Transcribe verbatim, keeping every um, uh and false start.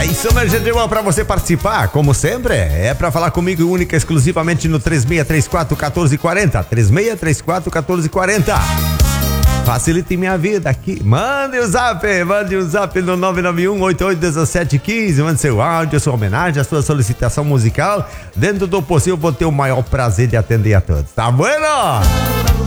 isso, meu gente, pra você participar, como sempre, é pra falar comigo única e exclusivamente no três seis três quatro, um quatro quatro zero, três seis três quatro, um quatro quatro zero. Facilite minha vida aqui. Mande o um zap, mande o um zap no nove nove um, oito oito um sete um cinco. Mande seu áudio, sua homenagem, a sua solicitação musical. Dentro do possível, vou ter o maior prazer de atender a todos. Tá bueno?